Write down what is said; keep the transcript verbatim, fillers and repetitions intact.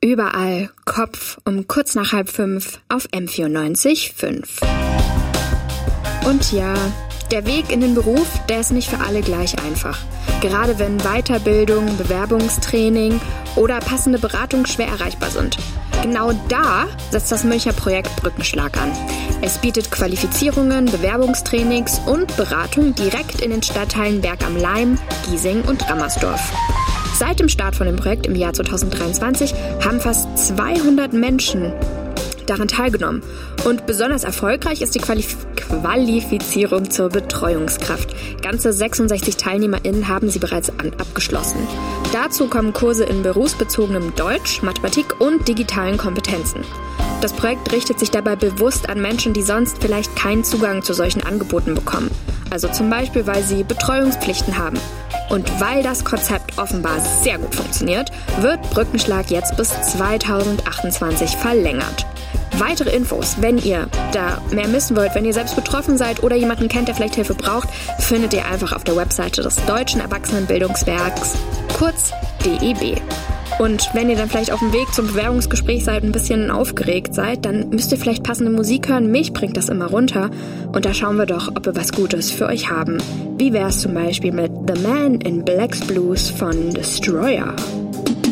Überall Kopf um kurz nach halb fünf auf M vierundneunzig Komma fünf. Und ja, der Weg in den Beruf, der ist nicht für alle gleich einfach. Gerade wenn Weiterbildung, Bewerbungstraining oder passende Beratung schwer erreichbar sind. Genau da setzt das Münchner Projekt Brückenschlag an. Es bietet Qualifizierungen, Bewerbungstrainings und Beratung direkt in den Stadtteilen Berg am Laim, Giesing und Rammersdorf. Seit dem Start von dem Projekt im Jahr zweitausenddreiundzwanzig haben fast zweihundert Menschen daran teilgenommen. Und besonders erfolgreich ist die Qualif- Qualifizierung zur Betreuungskraft. Ganze sechsundsechzig TeilnehmerInnen haben sie bereits an- abgeschlossen. Dazu kommen Kurse in berufsbezogenem Deutsch, Mathematik und digitalen Kompetenzen. Das Projekt richtet sich dabei bewusst an Menschen, die sonst vielleicht keinen Zugang zu solchen Angeboten bekommen. Also zum Beispiel, weil sie Betreuungspflichten haben. Und weil das Konzept offenbar sehr gut funktioniert, wird Brückenschlag jetzt bis zweitausendachtundzwanzig verlängert. Weitere Infos, wenn ihr da mehr wissen wollt, wenn ihr selbst betroffen seid oder jemanden kennt, der vielleicht Hilfe braucht, findet ihr einfach auf der Webseite des Deutschen Erwachsenenbildungswerks, kurz D E B. Und wenn ihr dann vielleicht auf dem Weg zum Bewerbungsgespräch seid, ein bisschen aufgeregt seid, dann müsst ihr vielleicht passende Musik hören. Mich bringt das immer runter. Und da schauen wir doch, ob wir was Gutes für euch haben. Wie wär's zum Beispiel mit The Man in Black's Blues von Destroyer?